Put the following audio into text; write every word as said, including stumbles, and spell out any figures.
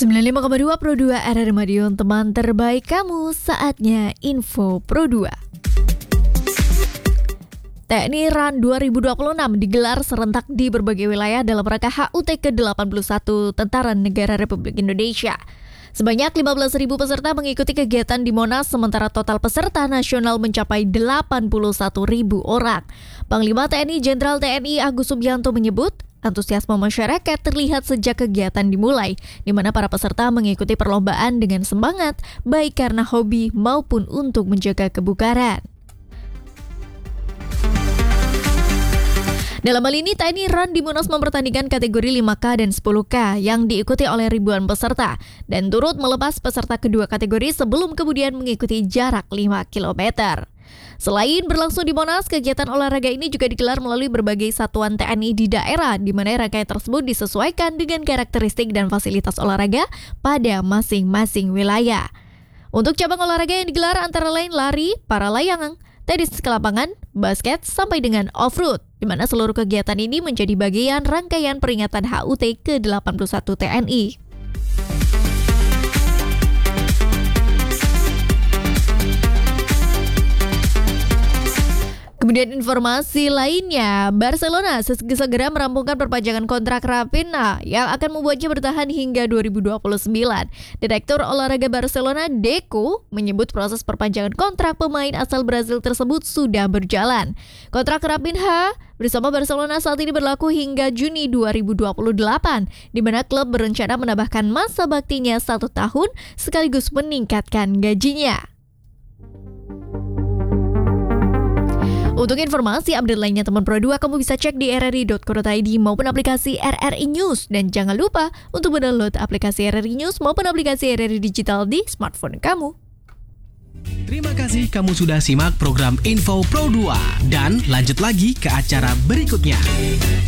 sembilan puluh lima koma dua Pro dua R R Madiun, teman terbaik kamu, saatnya Info Pro dua. T N I Run dua ribu dua puluh enam digelar serentak di berbagai wilayah dalam rangka H U T ke delapan puluh satu Tentara Negara Republik Indonesia. Sebanyak lima belas ribu peserta mengikuti kegiatan di Monas, sementara total peserta nasional mencapai delapan puluh satu ribu orang. Panglima T N I Jenderal T N I Agus Subianto menyebut, antusiasme masyarakat terlihat sejak kegiatan dimulai, di mana para peserta mengikuti perlombaan dengan semangat, baik karena hobi maupun untuk menjaga kebugaran. Dalam hal ini, T N I Run di Monas mempertandingkan kategori lima K dan sepuluh K yang diikuti oleh ribuan peserta dan turut melepas peserta kedua kategori sebelum kemudian mengikuti jarak lima kilometer. Selain berlangsung di Monas, kegiatan olahraga ini juga digelar melalui berbagai satuan T N I di daerah, di mana rangkaian tersebut disesuaikan dengan karakteristik dan fasilitas olahraga pada masing-masing wilayah. Untuk cabang olahraga yang digelar antara lain lari, para layang, tenis ke lapangan, basket, sampai dengan off-road, di mana seluruh kegiatan ini menjadi bagian rangkaian peringatan H U T ke delapan puluh satu T N I. Kemudian informasi lainnya, Barcelona segera merampungkan perpanjangan kontrak Raphinha yang akan membuatnya bertahan hingga dua ribu dua puluh sembilan. Direktur olahraga Barcelona, Deco, menyebut proses perpanjangan kontrak pemain asal Brazil tersebut sudah berjalan. Kontrak Raphinha bersama Barcelona saat ini berlaku hingga Juni dua ribu dua puluh delapan, di mana klub berencana menambahkan masa baktinya satu tahun sekaligus meningkatkan gajinya. Untuk informasi update lainnya teman Pro dua, kamu bisa cek di r r i dot co dot i d maupun aplikasi R R I News. Dan jangan lupa untuk mendownload aplikasi R R I News maupun aplikasi R R I Digital di smartphone kamu. Terima kasih kamu sudah simak program Info Pro dua. Dan lanjut lagi ke acara berikutnya.